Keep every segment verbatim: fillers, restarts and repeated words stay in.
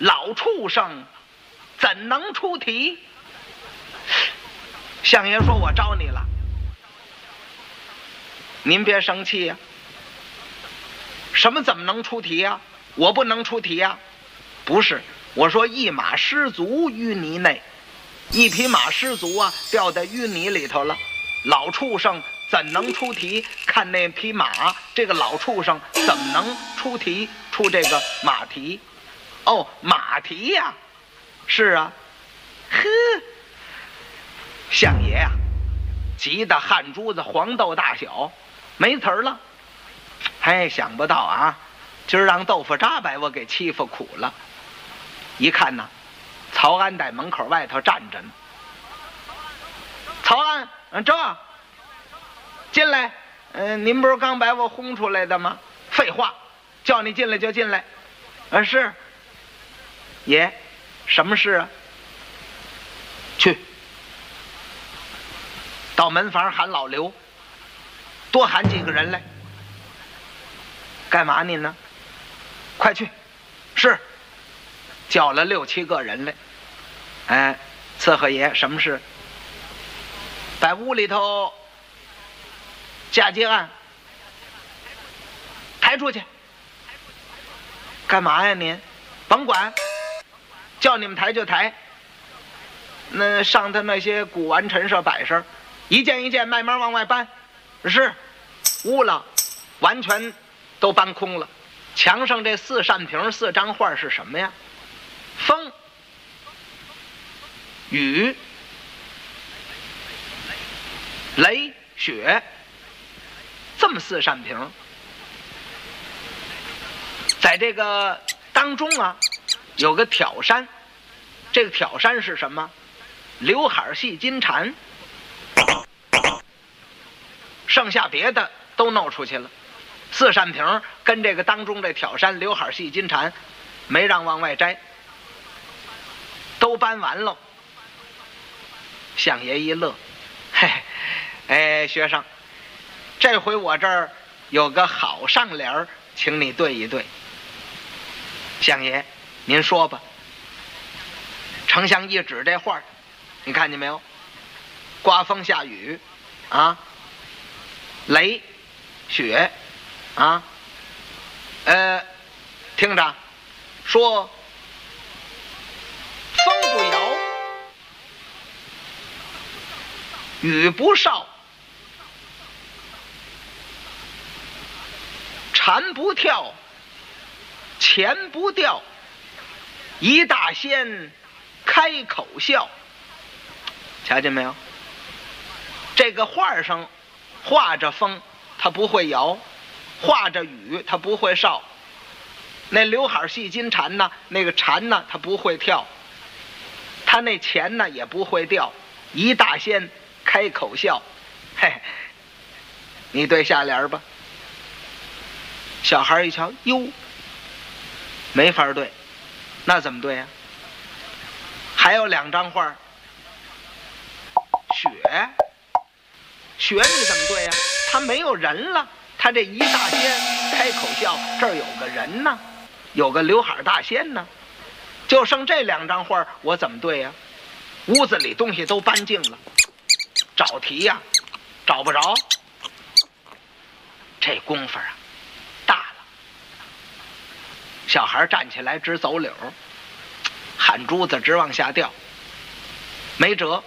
老畜生怎能出题？相爷说：“我招你了，您别生气呀、啊。什么怎么能出题呀、啊？我不能出题呀、啊？不是，我说一马失足淤泥内，一匹马失足啊，掉在淤泥里头了。老畜生怎能出题？看那匹马，这个老畜生怎么能出题？出这个马蹄？哦，马蹄呀、啊，是啊，呵。”相爷呀、啊，急得汗珠子黄豆大小，没词儿了。哎，想不到啊，今儿让豆腐渣把我给欺负苦了。一看呢，曹安在门口外头站着呢。曹安，嗯，这进来。嗯、呃，您不是刚把我轰出来的吗？废话，叫你进来就进来。啊，是。爷，什么事啊？去。到门房喊老刘，多喊几个人来。干嘛您呢？快去。是。叫了六七个人来。哎，伺候爷，什么事？在屋里头嫁接案抬出去。干嘛呀您？甭管，叫你们抬就抬。那上头那些古玩陈设摆设，一件一件慢慢往外搬。是。屋了完全都搬空了。墙上这四扇屏四张画是什么呀？风、雨、雷、雪，这么四扇屏。在这个当中啊，有个挑山。这个挑山是什么？刘海戏金蝉。剩下别的都弄出去了。四扇屏跟这个当中这挑山刘海戏金蝉没让往外摘，都搬完了。相爷一乐，嘿，哎，学生，这回我这儿有个好上联，请你对一对。相爷，您说吧。丞相一指这画，你看见没有？刮风下雨啊，雷雪啊，呃，听着，说风不摇，雨不少，蝉不跳，钱不掉，一大仙开口笑。瞧见没有？这个画上画着风，它不会摇；画着雨，它不会哨。那刘海戏金蝉呢？那个蝉呢，它不会跳。它那钱呢，也不会掉。一大仙开口笑，嘿，你对下联吧。小孩一瞧，哟，没法对，那怎么对呀、啊？还有两张画，雪，雪你怎么对呀、啊？他没有人了，他这一大仙开口笑，这儿有个人呢，有个刘海大仙呢，就剩这两张画，我怎么对呀、啊？屋子里东西都搬净了，找题呀、啊，找不着。这功夫啊，大了。小孩站起来直走柳，汗珠子直往下掉，没辙。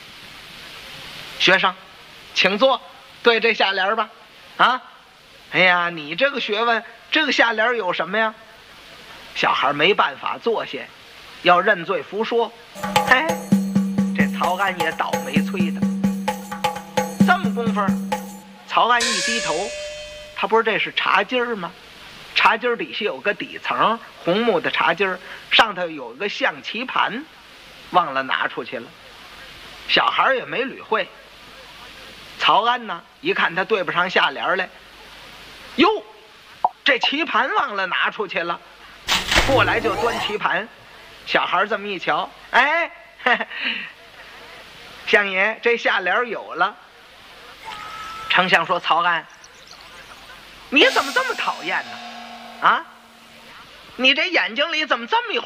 学生，请坐，对这下联吧。啊，哎呀，你这个学问，这个下联有什么呀？小孩没办法坐下，要认罪服说。哎，这曹安也倒霉催的。这么功夫，曹安一低头，他不是这是茶几儿吗？茶几儿底下有个底层，红木的茶几儿，上头有个象棋盘，忘了拿出去了。小孩也没理会。曹安呢，一看他对不上下联来，哟，这棋盘忘了拿出去了，过来就端棋盘。小孩这么一瞧，哎，嘿嘿，相爷这下联有了。丞相说：“曹安，你怎么这么讨厌呢？啊，你这眼睛里怎么这么一